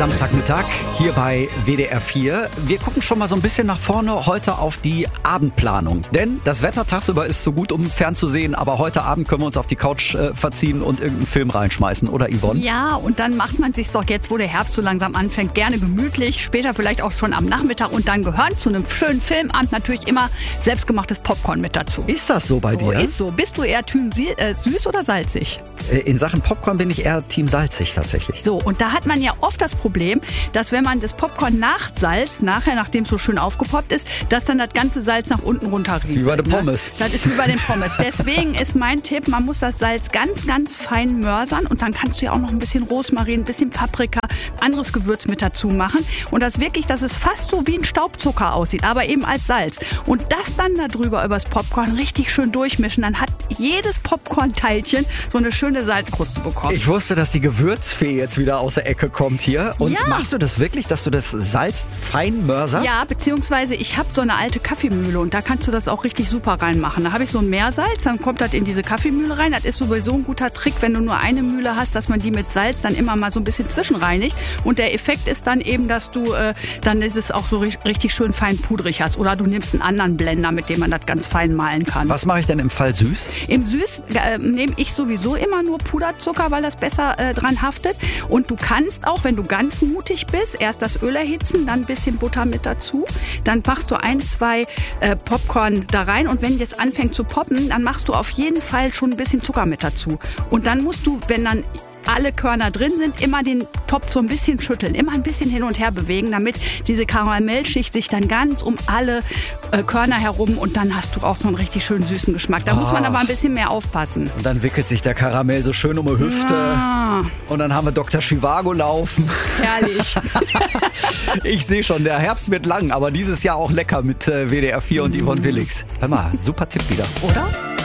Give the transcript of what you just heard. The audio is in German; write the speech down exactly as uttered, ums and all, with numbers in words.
Samstagmittag hier bei W D R vier. Wir gucken schon mal so ein bisschen nach vorne heute auf die Abendplanung. Denn das Wetter tagsüber ist so gut, um fernzusehen, aber heute Abend können wir uns auf die Couch äh, verziehen und irgendeinen Film reinschmeißen, oder Yvonne? Ja, und dann macht man sich's doch jetzt, wo der Herbst so langsam anfängt, gerne gemütlich, später vielleicht auch schon am Nachmittag, und dann gehören zu einem schönen Filmabend natürlich immer selbstgemachtes Popcorn mit dazu. Ist das so bei So dir? ist so. Bist du eher Team Sie- äh, süß oder salzig? Äh, In Sachen Popcorn bin ich eher Team salzig tatsächlich. So, und da hat man ja oft das Problem, dass wenn man das Popcorn nachsalzt, nachher, nachdem es so schön aufgepoppt ist, dass dann das ganze Salz nach unten runterrieselt. Wie bei den ne? Pommes. Das ist wie bei den Pommes. Deswegen ist mein Tipp, man muss das Salz ganz, ganz fein mörsern, und dann kannst du ja auch noch ein bisschen Rosmarin, ein bisschen Paprika, anderes Gewürz mit dazu machen. Und das wirklich, dass es fast so wie ein Staubzucker aussieht, aber eben als Salz. Und das dann da drüber übers Popcorn richtig schön durchmischen. Dann hat jedes Popcorn-Teilchen so eine schöne Salzkruste bekommen. Ich wusste, dass die Gewürzfee jetzt wieder aus der Ecke kommt hier. Und Ja. machst du das wirklich, dass du das Salz fein mörserst? Ja, beziehungsweise ich habe so eine alte Kaffeemühle, und da kannst du das auch richtig super reinmachen. Da habe ich so ein Meersalz, dann kommt das in diese Kaffeemühle rein. Das ist sowieso ein guter Trick, wenn du nur eine Mühle hast, dass man die mit Salz dann immer mal so ein bisschen zwischenreinigt. Und der Effekt ist dann eben, dass du äh, dann ist es auch so ri- richtig schön fein pudrig hast. Oder du nimmst einen anderen Blender, mit dem man das ganz fein mahlen kann. Was mache ich denn im Fall süß? Im Süß äh, nehme ich sowieso immer nur Puderzucker, weil das besser äh, dran haftet. Und du kannst auch, wenn du ganz mutig bist, erst das Öl erhitzen, dann ein bisschen Butter mit dazu. Dann machst du ein, zwei äh, Popcorn da rein, und wenn jetzt anfängt zu poppen, dann machst du auf jeden Fall schon ein bisschen Zucker mit dazu. Und dann musst du, wenn dann alle Körner drin sind, immer den Topf so ein bisschen schütteln, immer ein bisschen hin und her bewegen, damit diese Karamellschicht sich dann ganz um alle äh, Körner herum, und dann hast du auch so einen richtig schönen süßen Geschmack. Da muss man aber ein bisschen mehr aufpassen. Und dann wickelt sich der Karamell so schön um die Hüfte. Ah, Und dann haben wir Doktor Zhivago laufen. herrlich. Ich sehe schon, der Herbst wird lang, aber dieses Jahr auch lecker mit äh, W D R vier und Yvonne Willix. Hör mal, super Tipp wieder. Oder?